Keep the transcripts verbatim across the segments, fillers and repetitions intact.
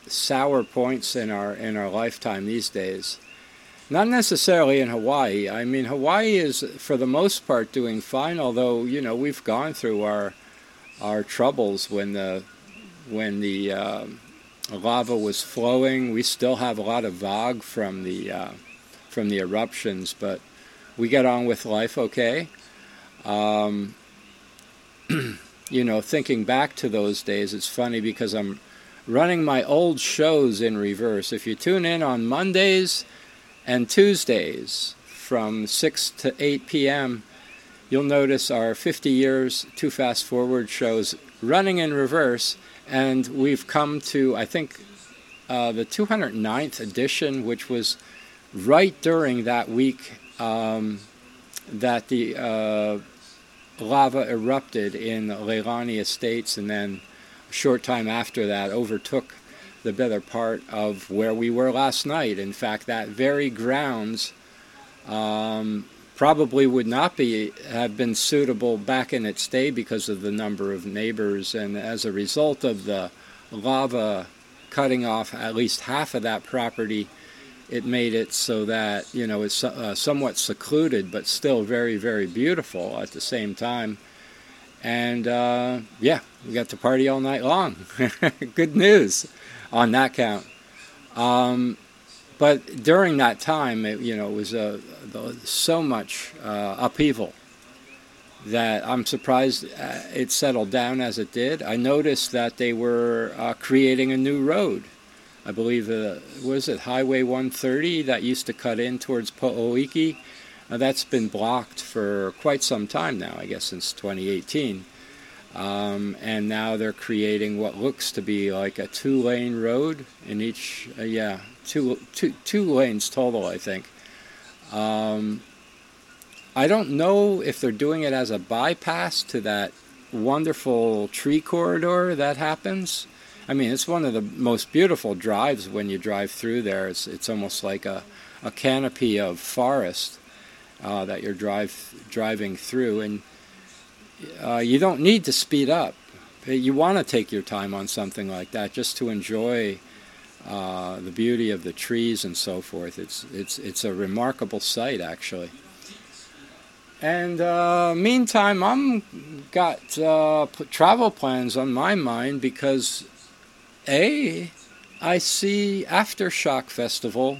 sour points in our in our lifetime these days. Not necessarily in Hawaii. I mean, Hawaii is, for the most part, doing fine. Although, you know, we've gone through our our troubles when the when the uh, lava was flowing. We still have a lot of vog from the uh, from the eruptions, but we get on with life okay. Um, you know, thinking back to those days, it's funny because I'm running my old shows in reverse. If you tune in on Mondays and Tuesdays from six to eight p.m., you'll notice our fifty years Too Fast Forward shows running in reverse, and we've come to, I think, uh, the two hundred ninth edition, which was right during that week um, that the uh, lava erupted in Leilani Estates, and then a short time after that overtook the better part of where we were last night. In fact, that very grounds um, probably would not be have been suitable back in its day because of the number of neighbors, and as a result of the lava cutting off at least half of that property, it made it so that, you know, it's uh, somewhat secluded, but still very, very beautiful at the same time. And uh, yeah, we got to party all night long. Good news on that count. Um, but during that time, it, you know, it was uh, so much uh, upheaval that I'm surprised uh, it settled down as it did. I noticed that they were uh, creating a new road. I believe, uh, was it Highway one thirty that used to cut in towards Po'oiki? Uh, that's been blocked for quite some time now, I guess since twenty eighteen. Um, and now they're creating what looks to be like a two-lane road in each, uh, yeah, two, two, two lanes total, I think. Um, I don't know if they're doing it as a bypass to that wonderful tree corridor that happens. I mean, it's one of the most beautiful drives when you drive through there. It's it's almost like a, a canopy of forest uh, that you're drive driving through, and uh, you don't need to speed up. You want to take your time on something like that just to enjoy uh, the beauty of the trees and so forth. It's it's it's a remarkable sight, actually. And uh, meantime, I'm got uh, travel plans on my mind because, A, I see Aftershock Festival,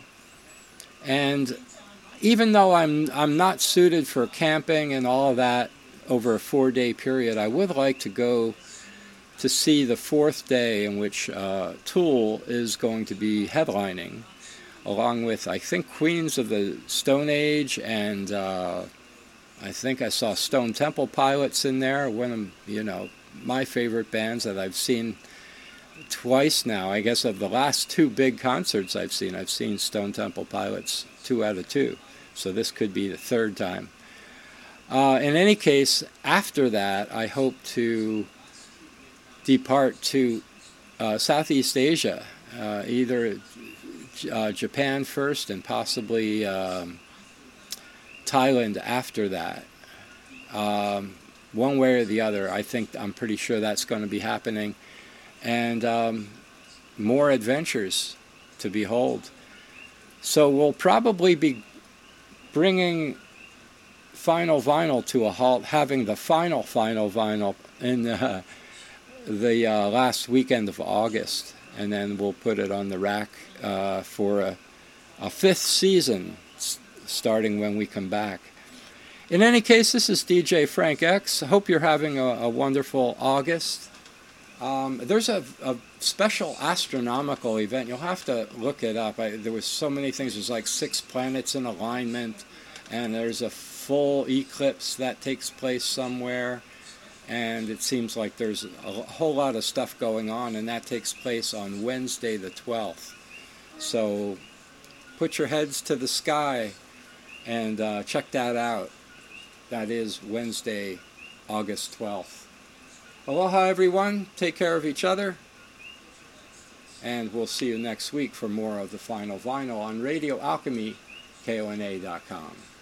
and even though I'm I'm not suited for camping and all of that over a four-day period, I would like to go to see the fourth day in which uh, Tool is going to be headlining, along with, I think, Queens of the Stone Age, and uh, I think I saw Stone Temple Pilots in there, one of, you know, my favorite bands that I've seen twice now. I guess of the last two big concerts I've seen, I've seen Stone Temple Pilots two out of two. So this could be the third time. Uh, in any case, after that, I hope to depart to uh, Southeast Asia, uh, either uh, Japan first and possibly um, Thailand after that. Um, one way or the other, I think, I'm pretty sure that's going to be happening. And um, more adventures to behold. So we'll probably be bringing Final Vinyl to a halt, having the final Final Vinyl in the, the uh, last weekend of August, and then we'll put it on the rack uh, for a, a fifth season, s- starting when we come back. In any case, this is D J Frank X. I hope you're having a, a wonderful August. Um, there's a, a special astronomical event. You'll have to look it up. I, there was so many things. There's like six planets in alignment, and there's a full eclipse that takes place somewhere, and it seems like there's a whole lot of stuff going on, and that takes place on Wednesday the twelfth. So put your heads to the sky and uh, check that out. That is Wednesday, August twelfth. Aloha, everyone. Take care of each other. And we'll see you next week for more of the Final Vinyl on Radio Alchemy, K O N A dot com.